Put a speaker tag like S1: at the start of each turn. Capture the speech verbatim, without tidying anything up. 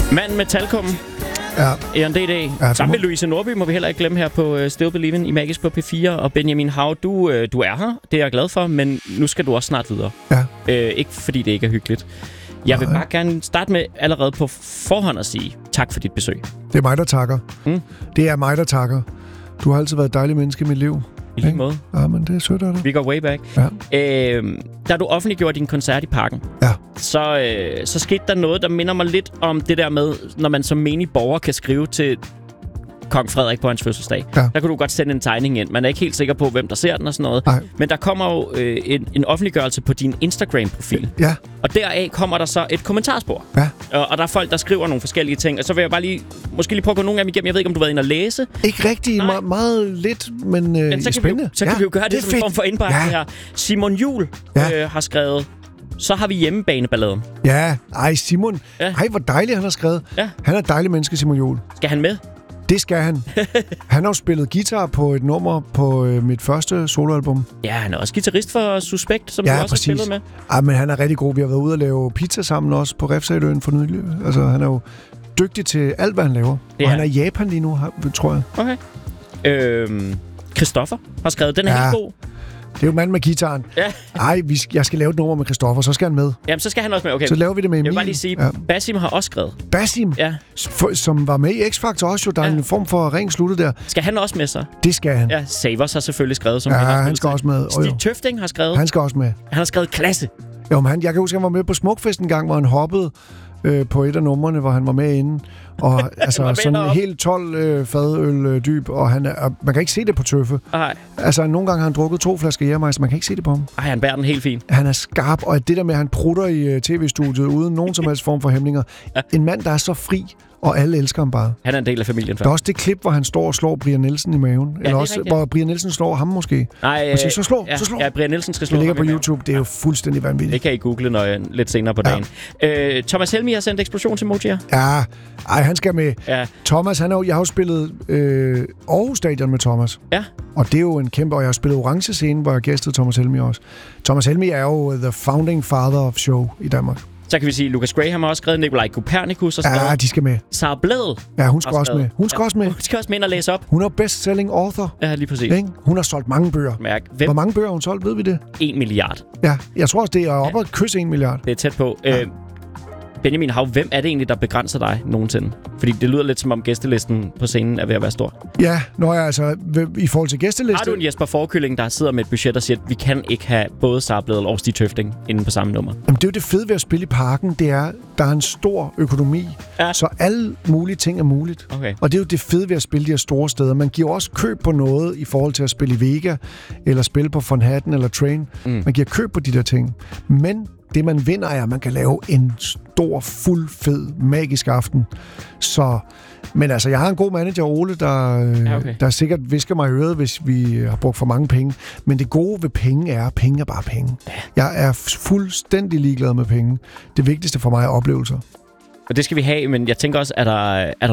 S1: Manden med talkummen.
S2: Ja.
S1: Eon D D. Ja, sammen med Louise Nordby må vi heller ikke glemme her på uh, Still Believin' i Magisk på P fire. Og Benjamin Hav, du, uh, du er her. Det er jeg glad for, men nu skal du også snart videre.
S2: Ja.
S1: Uh, ikke fordi det ikke er hyggeligt. Jeg vil bare gerne starte med allerede på forhånd at sige tak for dit besøg.
S2: Det er mig, der takker. Mm. Det er mig, der takker. Du har altid været et dejligt menneske i mit liv.
S1: I lige måde.
S2: Ja, men det er sødt af dig.
S1: Vi går way back. Ja. Øh, da du offentliggjorde din koncert i Parken,
S2: ja.
S1: så, øh, så skete der noget, der minder mig lidt om det der med, når man som menig borger kan skrive til Kong Frederik på hans fødselsdag. Ja. Der kunne du godt sende en tegning ind. Man er ikke helt sikker på, hvem der ser den og sådan noget.
S2: Nej.
S1: Men der kommer jo øh, en, en offentliggørelse på din Instagram-profil.
S2: Ja.
S1: Og deraf kommer der så et kommentarspor.
S2: Ja.
S1: Og, og der er folk, der skriver nogle forskellige ting. Og så vil jeg bare lige, måske lige prøve at gå nogle af dem igennem. Jeg ved ikke, om du har været inde og læse.
S2: Ikke rigtig. Me- meget lidt, men, øh,
S1: men så
S2: spændende.
S1: Vi jo, så kan
S2: ja,
S1: vi jo gøre det, det som en form for indbakke
S2: ja.
S1: her. Simon Juhl
S2: ja.
S1: øh, har skrevet... Så har vi hjemmebaneballaden.
S2: Ja, ej Simon.
S1: Ja.
S2: Ej, hvor dejligt han har skrevet.
S1: Ja.
S2: Han er et dejligt menneske, Simon Juhl.
S1: Skal han med?
S2: Det skal han. Han har jo spillet guitar på et nummer på øh, mit første soloalbum.
S1: Ja, han er også guitarist for Suspekt, som
S2: ja,
S1: du også
S2: præcis.
S1: har spillet med.
S2: Ja, men han er rigtig god. Vi har været ude og lave pizza sammen også på Refshaleøen for nylig. Altså, han er jo dygtig til alt, hvad han laver. Ja. Og han er i Japan lige nu, tror jeg.
S1: Okay. Øhm, Christoffer har skrevet, den er
S2: ja.
S1: helt god.
S2: Det er jo manden med guitaren.
S1: Ja.
S2: Ej, vi skal, jeg skal lave et nummer med Christoffer, så skal han med.
S1: Jamen, så skal han også med. Okay.
S2: Så laver vi det med Emil.
S1: Jeg vil bare lige sige, ja. Basim har også skrevet.
S2: Basim?
S1: Ja.
S2: For, som var med i X-Factor også jo. Der er ja. en form for ring sluttet der.
S1: Skal han også med sig?
S2: Det skal han.
S1: Ja, Savers har selvfølgelig skrevet. Som
S2: ja,
S1: han,
S2: han skal også med.
S1: Stig Tøfting har skrevet.
S2: Han skal også med.
S1: Han har skrevet klasse.
S2: Jo, men han, jeg kan huske, han var med på Smukfest en gang, hvor han hoppede øh, på et af numrene, hvor han var med inde. Og altså sådan helt tolv øh, fadøl øh, dyb, og han er, man kan ikke se det på Tøffe.
S1: Ej.
S2: Altså nogle gange har han drukket to flasker Jægermeister, man kan ikke se det på ham.
S1: Ej, han bærer den helt fint.
S2: Han er skarp, og det der med, at han prutter i uh, tv-studiet uden nogen som helst form for hæmninger. Ja. En mand, der er så fri, og alle elsker ham bare.
S1: Han er en del af familien.
S2: Der er også det klip, hvor han står og slår Brian Nielsen i maven. Ja, eller også, rigtigt. Hvor Brian Nielsen slår ham måske.
S1: Nej,
S2: øh, siger, så slå,
S1: ja,
S2: så slå.
S1: Ja, Brian Nielsen skal slå.
S2: Det ligger på YouTube, det er jo fuldstændig vanvittigt.
S1: Det kan I google når jeg, lidt senere på
S2: ja.
S1: dagen. Øh, Thomas Helmi har sendt eksplosionsemojier.
S2: Ja, ej, han skal med.
S1: Ja.
S2: Thomas, han er jo, jeg har jo spillet øh, Aarhus Stadion med Thomas.
S1: Ja.
S2: Og det er jo en kæmpe, og jeg har spillet Orange Scene, hvor jeg gæstede Thomas Helmi også. Thomas Helmi er jo the founding father of show i Danmark.
S1: Så kan vi sige, Lucas Graham har også skrevet, Nikolaj Kopernikus har skrevet.
S2: Ja, de skal med.
S1: Sara Blædel.
S2: Ja, hun skal også med. Hun skal ja, også med.
S1: Hun skal også med ind og læse op.
S2: Hun er best-selling author.
S1: Ja, lige præcis.
S2: Ikke? Hun har solgt mange bøger.
S1: Mærk. Hvem?
S2: Hvor mange bøger har hun solgt, ved vi det?
S1: En milliard.
S2: Ja, jeg tror også, det er oppe at kysse en milliard.
S1: Det er tæt på. Ja. Øh, Benjamin Hav, hvem er det egentlig, der begrænser dig nogensinde? Fordi det lyder lidt som om gæstelisten på scenen er ved at være stor.
S2: Ja, når jeg altså i forhold til gæstelisten...
S1: Har du en Jesper Forkylling, der sidder med et budget og siger, at vi kan ikke have både Sara Blædel og Stig Tøfting inde på samme nummer?
S2: Jamen, det er jo det fede ved at spille i Parken, det er, der er en stor økonomi, ja. Så alle mulige ting er muligt.
S1: Okay.
S2: Og det er jo det fede ved at spille de her store steder. Man giver også køb på noget i forhold til at spille i Vega, eller spille på Von Hatten eller Train. Mm. Man giver køb på de der ting. Men det, man vinder, er, at man kan lave en stor, fuld, fed, magisk aften. Så, men altså, jeg har en god manager, Ole, der, ja, okay. der sikkert visker mig i øret, hvis vi har brugt for mange penge. Men det gode ved penge er, at penge er bare penge. Ja. Jeg er fuldstændig ligeglad med penge. Det vigtigste for mig er oplevelser.
S1: Og det skal vi have, men jeg tænker også, er der, er der